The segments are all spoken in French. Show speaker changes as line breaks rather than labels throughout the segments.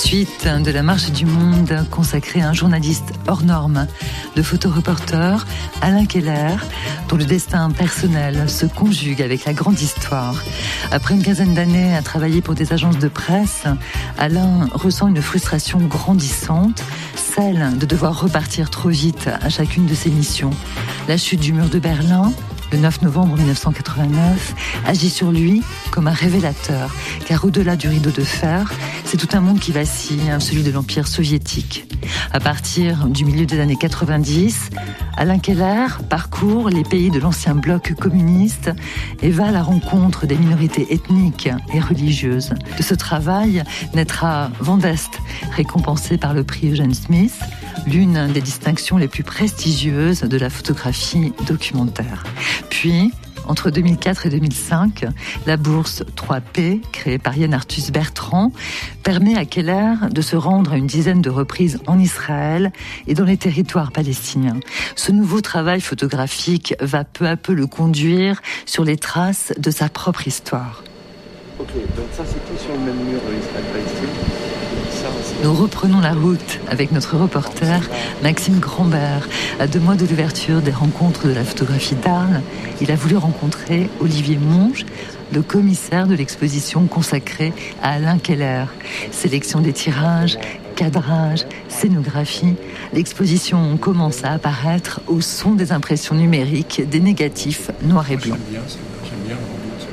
Suite de la Marche du Monde consacrée à un journaliste hors norme, le photoreporter Alain Keller, dont le destin personnel se conjugue avec la grande histoire. Après une quinzaine d'années à travailler pour des agences de presse, Alain ressent une frustration grandissante, celle de devoir repartir trop vite à chacune de ses missions. La chute du mur de Berlin, le 9 novembre 1989, agit sur lui comme un révélateur, car au-delà du rideau de fer, c'est tout un monde qui vacille, celui de l'Empire soviétique. À partir du milieu des années 90, Alain Keller parcourt les pays de l'ancien bloc communiste et va à la rencontre des minorités ethniques et religieuses. De ce travail naîtra Vendeste, récompensé par le prix Eugene Smith, l'une des distinctions les plus prestigieuses de la photographie documentaire. Puis, entre 2004 et 2005, la bourse 3P, créée par Yann Arthus Bertrand, permet à Keller de se rendre à une dizaine de reprises en Israël et dans les territoires palestiniens. Ce nouveau travail photographique va peu à peu le conduire sur les traces de sa propre histoire.
Ok, donc ça c'est tout sur le même mur de l'Israël-Palestine.
Nous reprenons la route avec notre reporter Maxime Grambert. À 2 mois de l'ouverture des rencontres de la photographie d'Arles, il a voulu rencontrer Olivier Monge, le commissaire de l'exposition consacrée à Alain Keller. Sélection des tirages, cadrage, scénographie, l'exposition commence à apparaître au son des impressions numériques, des négatifs noirs et blancs.
J'aime bien.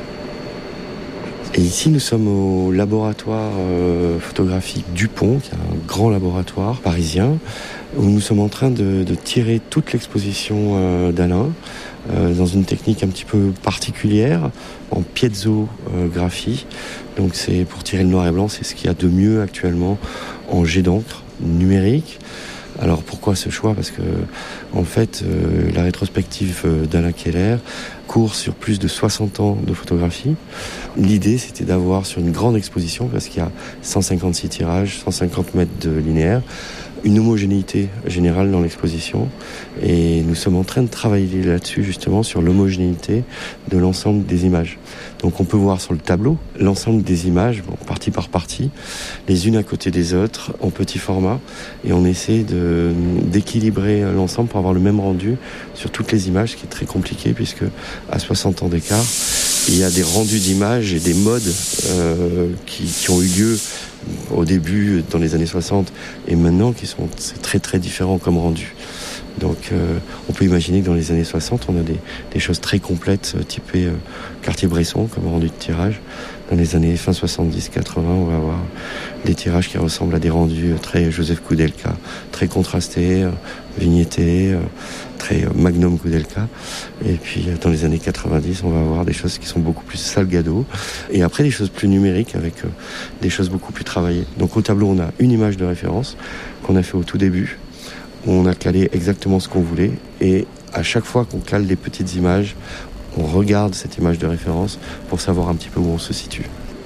Et ici, nous sommes au laboratoire photographique Dupont, qui est un grand laboratoire parisien, où nous sommes en train de tirer toute l'exposition d'Alain dans une technique un petit peu particulière, en piezographie. Donc c'est pour tirer le noir et blanc, c'est ce qu'il y a de mieux actuellement en jet d'encre numérique. Alors pourquoi ce choix ? Parce que en fait, la rétrospective d'Alain Keller court sur plus de 60 ans de photographie. L'idée, c'était d'avoir sur une grande exposition, parce qu'il y a 156 tirages, 150 mètres de linéaire, une homogénéité générale dans l'exposition. Et nous sommes en train de travailler là-dessus, justement, sur l'homogénéité de l'ensemble des images. Donc on peut voir sur le tableau l'ensemble des images, partie par partie, les unes à côté des autres, en petit format. Et on essaie d'équilibrer l'ensemble pour avoir le même rendu sur toutes les images, ce qui est très compliqué, puisque à 60 ans d'écart, il y a des rendus d'images et des modes qui ont eu lieu au début, dans les années 60, et maintenant, c'est très très différent comme rendu. Donc on peut imaginer que dans les années 60, on a des choses très complètes, typées Cartier-Bresson, comme rendu de tirage. Dans les années fin 70-80, on va avoir des tirages qui ressemblent à des rendus très Joseph Koudelka, très contrastés, vignettés, très Magnum Koudelka. Et puis dans les années 90, on va avoir des choses qui sont beaucoup plus Salgado. Et après des choses plus numériques avec des choses beaucoup plus travaillées. Donc au tableau, on a une image de référence qu'on a fait au tout début, où on a calé exactement ce qu'on voulait. Et à chaque fois qu'on cale des petites images, on regarde cette image de référence pour savoir un petit peu où on se situe.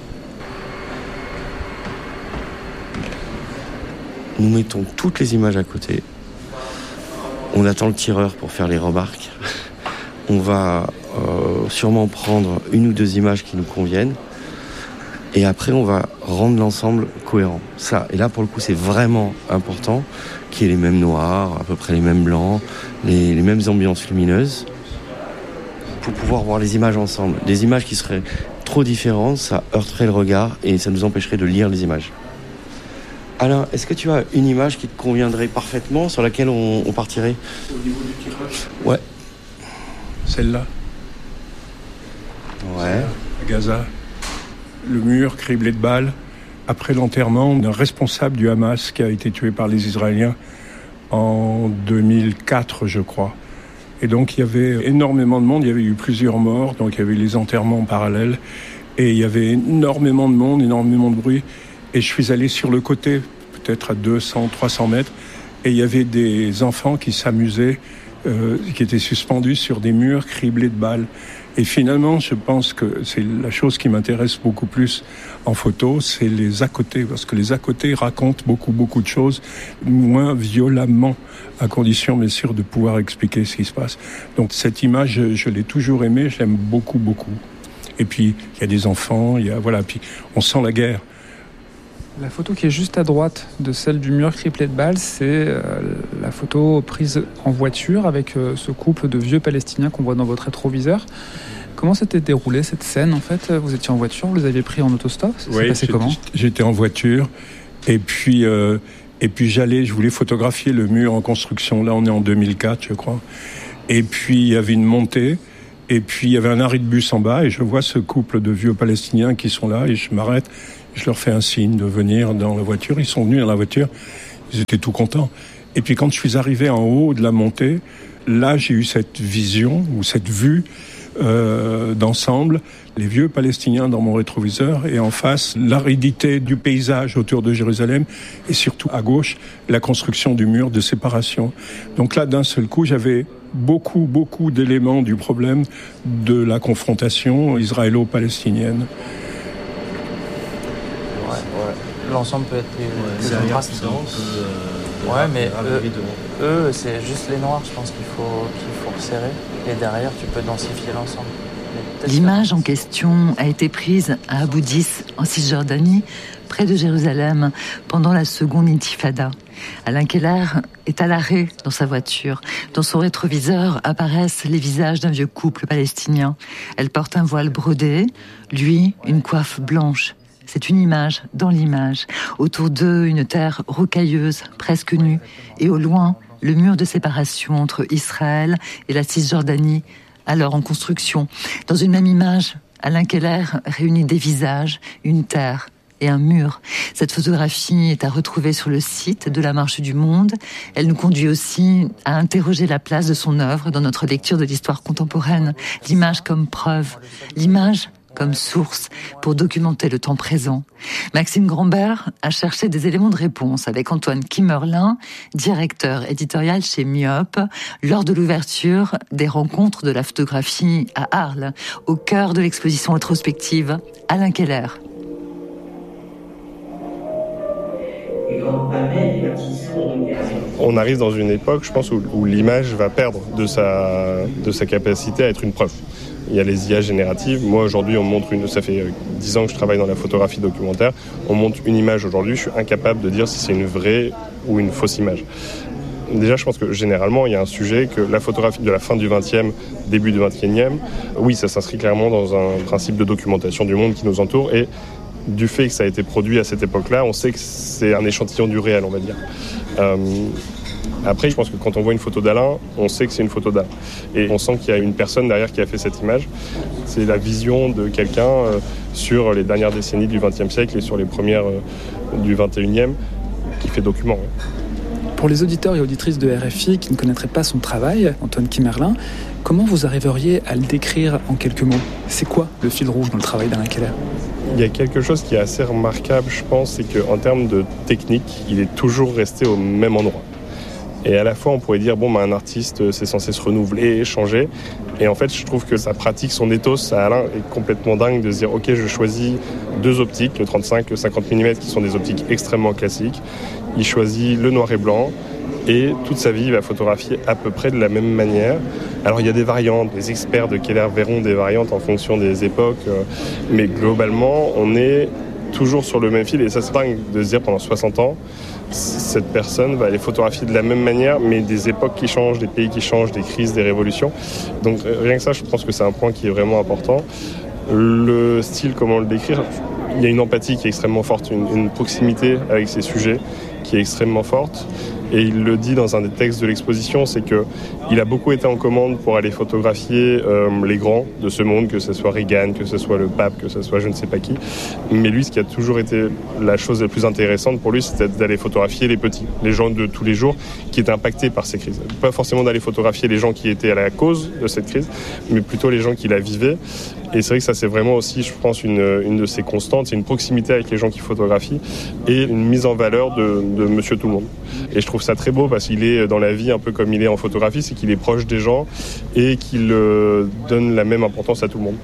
Nous mettons toutes les images à côté. On attend le tireur pour faire les remarques. On va sûrement prendre 1 ou 2 images qui nous conviennent. Et après, on va rendre l'ensemble cohérent. Ça, et là, pour le coup, c'est vraiment important qu'il y ait les mêmes noirs, à peu près les mêmes blancs, les mêmes ambiances lumineuses, pour pouvoir voir les images ensemble. Des images qui seraient trop différentes, ça heurterait le regard et ça nous empêcherait de lire les images. Alain, est-ce que tu as une image qui te conviendrait parfaitement, sur laquelle on partirait ?
Au niveau du tirage ?
Ouais.
Celle-là.
Ouais.
À Gaza. Le mur criblé de balles après l'enterrement d'un responsable du Hamas qui a été tué par les Israéliens en 2004, je crois. Et donc, il y avait énormément de monde. Il y avait eu plusieurs morts. Donc, il y avait les enterrements en parallèle. Et il y avait énormément de monde, énormément de bruit. Et je suis allé sur le côté, peut-être à 200, 300 mètres. Et il y avait des enfants qui s'amusaient, qui étaient suspendus sur des murs criblés de balles. Et finalement, je pense que c'est la chose qui m'intéresse beaucoup plus en photo, c'est les à-côté. Parce que les à-côté racontent beaucoup de choses, moins violemment, à condition, bien sûr, de pouvoir expliquer ce qui se passe. Donc cette image, je l'ai toujours aimée, je l'aime beaucoup. Et puis, il y a des enfants, voilà, puis on sent la guerre.
La photo qui est juste à droite de celle du mur criblé de balles, c'est la photo prise en voiture avec ce couple de vieux Palestiniens qu'on voit dans votre rétroviseur. Comment s'était déroulée cette scène en fait ? Vous étiez en voiture, vous les aviez pris en autostop ? Ça s'est passé comment ?
J'étais en voiture et puis je voulais photographier le mur en construction. Là, on est en 2004, je crois. Et puis il y avait une montée. Et puis, il y avait un arrêt de bus en bas et je vois ce couple de vieux Palestiniens qui sont là et je m'arrête, je leur fais un signe de venir dans la voiture. Ils sont venus dans la voiture, ils étaient tout contents. Et puis, quand je suis arrivé en haut de la montée, là, j'ai eu cette vision ou cette vue d'ensemble, les vieux Palestiniens dans mon rétroviseur et en face, l'aridité du paysage autour de Jérusalem et surtout à gauche, la construction du mur de séparation. Donc là, d'un seul coup, j'avais beaucoup d'éléments du problème de la confrontation israélo-palestinienne.
Ouais. L'ensemble peut être plus contrasté. Ouais, mais eux, c'est juste les noirs, je pense qu'il faut resserrer. Et derrière, tu peux densifier l'ensemble.
L'image en question a été prise à Abu Dis, en Cisjordanie, près de Jérusalem, pendant la seconde intifada. Alain Keller est à l'arrêt dans sa voiture. Dans son rétroviseur apparaissent les visages d'un vieux couple palestinien. Elle porte un voile brodé, lui, une coiffe blanche. C'est une image dans l'image. Autour d'eux, une terre rocailleuse, presque nue. Et au loin, le mur de séparation entre Israël et la Cisjordanie, alors en construction. Dans une même image, Alain Keller réunit des visages, une terre et un mur. Cette photographie est à retrouver sur le site de la Marche du Monde. Elle nous conduit aussi à interroger la place de son œuvre dans notre lecture de l'histoire contemporaine. L'image comme preuve, l'image comme source pour documenter le temps présent. Maxime Grambert a cherché des éléments de réponse avec Antoine Kimmerlin, directeur éditorial chez Myop, lors de l'ouverture des rencontres de la photographie à Arles, au cœur de l'exposition rétrospective Alain Keller.
On arrive dans une époque, je pense, où l'image va perdre de sa capacité à être une preuve. Il y a les IA génératives. Moi, aujourd'hui, ça fait 10 ans que je travaille dans la photographie documentaire. On montre une image aujourd'hui, je suis incapable de dire si c'est une vraie ou une fausse image. Déjà, je pense que généralement, il y a un sujet que la photographie de la fin du 20e, début du 21e, oui, ça s'inscrit clairement dans un principe de documentation du monde qui nous entoure. Et du fait que ça a été produit à cette époque-là, on sait que c'est un échantillon du réel, on va dire. Après, je pense que quand on voit une photo d'Alain, on sait que c'est une photo d'Alain. Et on sent qu'il y a une personne derrière qui a fait cette image. C'est la vision de quelqu'un sur les dernières décennies du XXe siècle et sur les premières du XXIe qui fait document.
Pour les auditeurs et auditrices de RFI qui ne connaîtraient pas son travail, Antoine Kimmerlin, comment vous arriveriez à le décrire en quelques mots ? C'est quoi le fil rouge dans le travail d'Alain Keller ?
Il y a quelque chose qui est assez remarquable, je pense, c'est qu'en termes de technique, il est toujours resté au même endroit. Et à la fois, on pourrait dire, un artiste, c'est censé se renouveler, changer. Et en fait, je trouve que sa pratique, son ethos à Alain est complètement dingue de se dire, ok, je choisis 2 optiques, le 35, le 50 mm, qui sont des optiques extrêmement classiques. Il choisit le noir et blanc. Et toute sa vie, il va photographier à peu près de la même manière. Alors, il y a des variantes. Les experts de Keller verront des variantes en fonction des époques. Mais globalement, on est toujours sur le même fil. Et ça, c'est dingue de se dire, pendant 60 ans, cette personne va les photographier de la même manière, mais des époques qui changent, des pays qui changent, des crises, des révolutions. Donc rien que ça, je pense que c'est un point qui est vraiment important. Le style, comment le décrire ? Il y a une empathie qui est extrêmement forte, une proximité avec ces sujets qui est extrêmement forte. Et il le dit dans un des textes de l'exposition, c'est qu'il a beaucoup été en commande pour aller photographier les grands de ce monde, que ce soit Reagan, que ce soit le pape, que ce soit je ne sais pas qui. Mais lui, ce qui a toujours été la chose la plus intéressante pour lui, c'était d'aller photographier les petits, les gens de tous les jours qui étaient impactés par ces crises. Pas forcément d'aller photographier les gens qui étaient à la cause de cette crise, mais plutôt les gens qui la vivaient. Et c'est vrai que ça, c'est vraiment aussi, je pense, une de ses constantes. C'est une proximité avec les gens qui photographient et une mise en valeur de Monsieur Tout-le-Monde. Et je trouve ça très beau parce qu'il est dans la vie un peu comme il est en photographie, c'est qu'il est proche des gens et qu'il donne la même importance à tout le monde.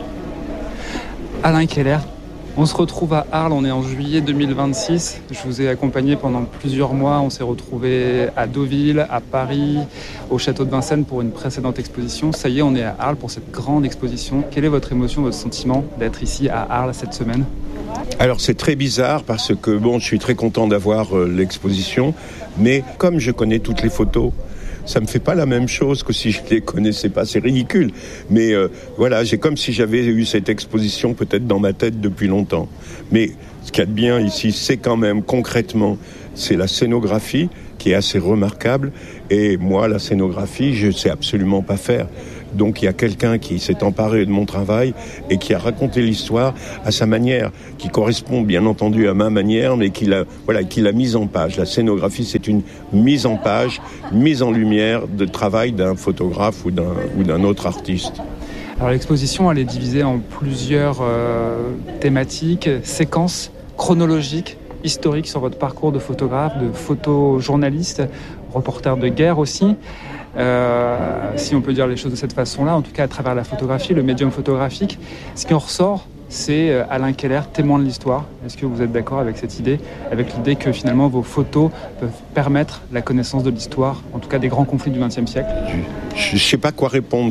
Alain Keller, on se retrouve à Arles, on est en juillet 2026. Je vous ai accompagné pendant plusieurs mois. On s'est retrouvés à Deauville, à Paris, au château de Vincennes pour une précédente exposition. Ça y est, on est à Arles pour cette grande exposition. Quelle est votre émotion, votre sentiment d'être ici à Arles cette semaine ?
Alors c'est très bizarre parce que je suis très content d'avoir l'exposition, mais comme je connais toutes les photos, ça me fait pas la même chose que si je les connaissais pas. C'est ridicule, mais voilà, j'ai comme si j'avais eu cette exposition peut-être dans ma tête depuis longtemps. Mais ce qu'il y a de bien ici, c'est quand même concrètement, c'est la scénographie qui est assez remarquable. Et moi, la scénographie, je sais absolument pas faire. Donc il y a quelqu'un qui s'est emparé de mon travail et qui a raconté l'histoire à sa manière, qui correspond bien entendu à ma manière, mais qui l'a mise en page. La scénographie, c'est une mise en page, mise en lumière de travail d'un photographe ou d'un autre artiste.
Alors l'exposition, elle est divisée en plusieurs thématiques, séquences chronologiques, historiques sur votre parcours de photographe, de photojournaliste, reporter de guerre aussi. Si on peut dire les choses de cette façon-là, en tout cas à travers la photographie, le médium photographique, ce qui en ressort, c'est Alain Keller, témoin de l'histoire. Est-ce que vous êtes d'accord avec cette idée, avec l'idée que finalement vos photos peuvent permettre la connaissance de l'histoire, en tout cas des grands conflits du XXe siècle ?
Je sais pas quoi répondre.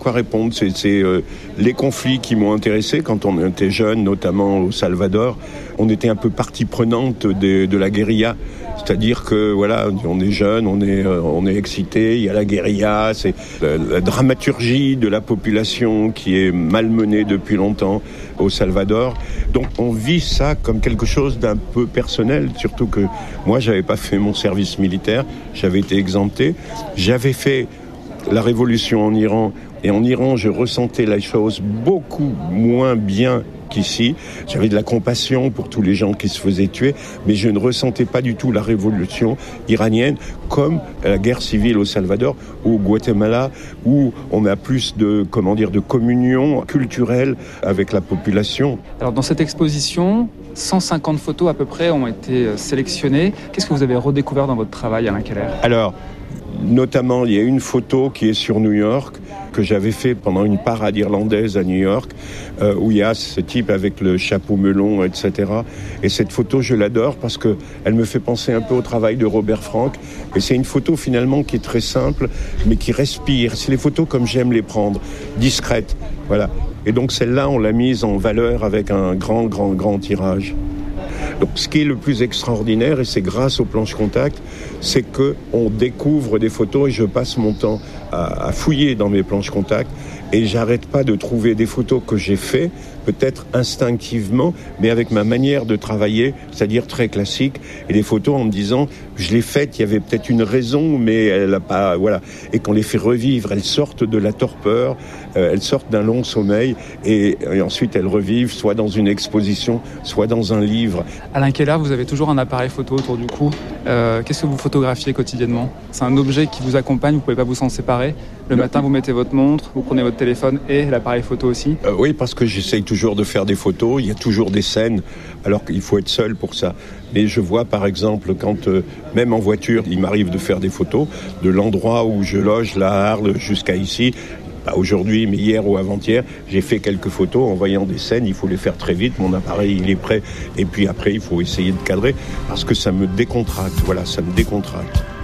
C'est les conflits qui m'ont intéressé quand on était jeune, notamment au Salvador. On était un peu partie prenante de la guérilla. C'est-à-dire que voilà, on est jeune, on est excité, il y a la guérilla, c'est la dramaturgie de la population qui est malmenée depuis longtemps au Salvador. Donc on vit ça comme quelque chose d'un peu personnel, surtout que moi j'avais pas fait mon service militaire, j'avais été exempté, j'avais fait la révolution en Iran, et en Iran je ressentais la chose beaucoup moins bien qu'ici. J'avais de la compassion pour tous les gens qui se faisaient tuer, mais je ne ressentais pas du tout la révolution iranienne comme la guerre civile au Salvador ou au Guatemala, où on a plus de communion culturelle avec la population.
Alors dans cette exposition, 150 photos à peu près ont été sélectionnées. Qu'est-ce que vous avez redécouvert dans votre travail, Alain Keller ?
Alors, notamment, il y a une photo qui est sur New York, que j'avais fait pendant une parade irlandaise à New York, où il y a ce type avec le chapeau melon, etc. Et cette photo, je l'adore parce que elle me fait penser un peu au travail de Robert Frank. Et c'est une photo finalement qui est très simple, mais qui respire. C'est les photos comme j'aime les prendre, discrètes. Voilà. Et donc celle-là, on l'a mise en valeur avec un grand tirage. Donc, ce qui est le plus extraordinaire, et c'est grâce aux planches contact, c'est que on découvre des photos et je passe mon temps à fouiller dans mes planches contact et j'arrête pas de trouver des photos que j'ai fait, peut-être instinctivement, mais avec ma manière de travailler, c'est-à-dire très classique, et des photos en me disant, je l'ai faite, il y avait peut-être une raison, mais elle a pas, voilà, et qu'on les fait revivre, elles sortent de la torpeur, elles sortent d'un long sommeil, et ensuite elles revivent, soit dans une exposition, soit dans un livre.
Alain Keller, vous avez toujours un appareil photo autour du cou. Qu'est-ce que vous photographiez quotidiennement ? C'est un objet qui vous accompagne, vous pouvez pas vous s'en séparer. Le matin, vous mettez votre montre, vous prenez votre téléphone et l'appareil photo aussi.
Oui, parce que j'essaye toujours de faire des photos. Il y a toujours des scènes, alors qu'il faut être seul pour ça. Mais je vois, par exemple, quand, même en voiture, il m'arrive de faire des photos de l'endroit où je loge, là, à Arles, jusqu'à ici. Pas aujourd'hui, mais hier ou avant-hier, j'ai fait quelques photos en voyant des scènes. Il faut les faire très vite. Mon appareil, il est prêt. Et puis après, il faut essayer de cadrer parce que ça me décontracte. Voilà, ça me décontracte.